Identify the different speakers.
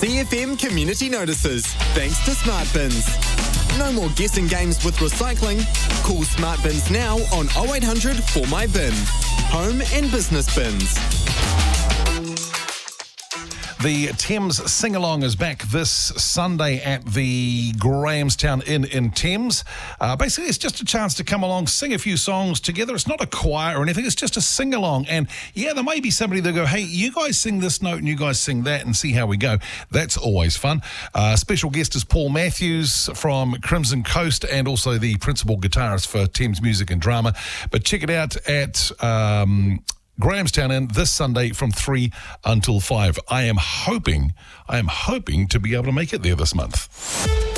Speaker 1: CFM community notices, thanks to Smart Bins. No more guessing games with recycling. Call Smart Bins now on 0800 For My Bin. Home and business bins.
Speaker 2: The Thames Sing-Along is back this Sunday at the Grahamstown Inn in Thames. Basically, it's just a chance to come along, sing a few songs together. It's not a choir or anything. It's just a sing-along. And, yeah, there may be somebody that go, hey, you guys sing this note and you guys sing that and see how we go. That's always fun. Special guest is Paul Matthews from Crimson Coast and also the principal guitarist for Thames Music and Drama. But check it out at Grahamstown Inn this Sunday from 3 until 5. I am hoping to be able to make it there this month.